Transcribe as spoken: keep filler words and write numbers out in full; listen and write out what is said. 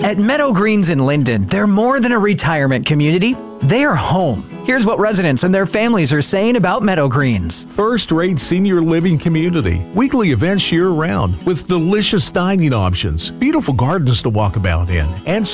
At Meadow Greens in Linden, they're more than a retirement community. They are home. Here's what residents and their families are saying about Meadow Greens. First-rate senior living community. Weekly events year-round with delicious dining options, beautiful gardens to walk about in, and